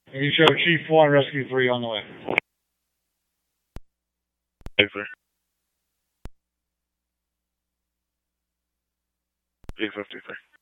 You show Chief 1, Rescue 3 on the way. Yes, sir. 850, sir.